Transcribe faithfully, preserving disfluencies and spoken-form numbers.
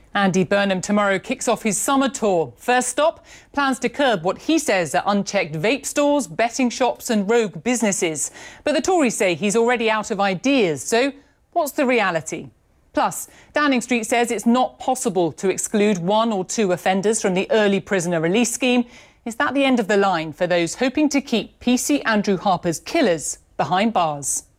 Andy Burnham tomorrow kicks off his summer tour. First stop, plans to curb what he says are unchecked vape stores, betting shops and rogue businesses. But the Tories say he's already out of ideas. So what's the reality? Plus, Downing Street says it's not possible to exclude one or two offenders from the early prisoner release scheme. Is that the end of the line for those hoping to keep P C Andrew Harper's killers behind bars?